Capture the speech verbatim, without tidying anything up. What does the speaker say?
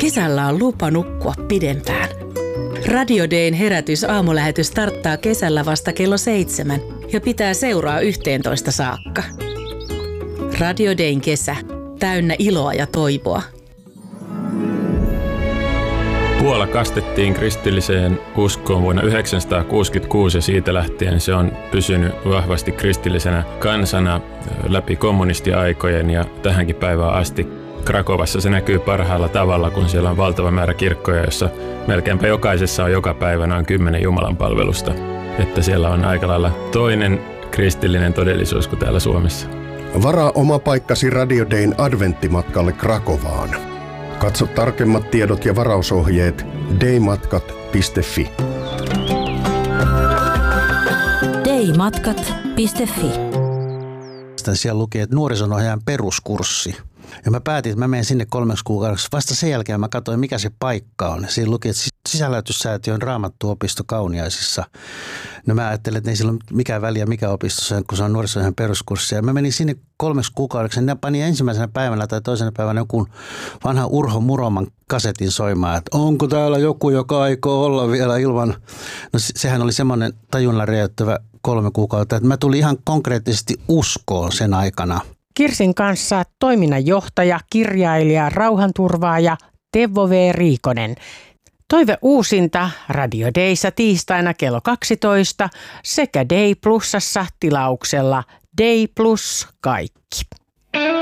Kesällä on lupa nukkua pidempään. Radio Dayn herätys aamulähetys starttaa kesällä vasta kello seitsemän ja pitää seuraa yhteentoista saakka. Radio Dayn kesä. Täynnä iloa ja toivoa. Puola kastettiin kristilliseen uskoon vuonna yhdeksänsataakuusikymmentäkuusi ja siitä lähtien se on pysynyt vahvasti kristillisenä kansana läpi kommunistiaikojen ja tähänkin päivään asti. Krakovassa se näkyy parhaalla tavalla, kun siellä on valtava määrä kirkkoja, jossa melkeinpä jokaisessa on joka päivä noin kymmenen jumalanpalvelusta. Että siellä on aika lailla toinen kristillinen todellisuus kuin täällä Suomessa. Varaa oma paikkasi Radio Dayn adventtimatkalle Krakovaan. Katso tarkemmat tiedot ja varausohjeet daymatkat piste fi. daymatkat piste fi. Siellä lukee, että nuorisonohjaajan peruskurssi. Ja mä päätin, että mä menen sinne kolmeksi kuukaudeksi. Vasta sen jälkeen mä katsoin, mikä se paikka on. Siinä luki, että Sisällöityssäätiön Raamattuopisto Kauniaisissa. No mä ajattelin, että ei sillä ole mikään väliä mikä opisto, kun se on nuorisonohjaajan peruskurssi. Ja mä menin sinne kolmeksi kuukaudeksi. Ja panin ensimmäisenä päivänä tai toisena päivänä joku vanha Urho Muroman kasetin soimaan, että onko täällä joku, joka aikoo olla vielä ilman. No sehän oli semmoinen tajunnan räjäyttävä kolme kuukautta, että mä tulin ihan konkreettisesti uskoon sen aikana. Kirsin kanssa toiminnanjohtaja, kirjailija, rauhanturvaaja Teuvo V. Riikonen. Toive uusinta Radio Dayssa tiistaina kello kaksitoista sekä Day Plusassa tilauksella Day Plus kaikki.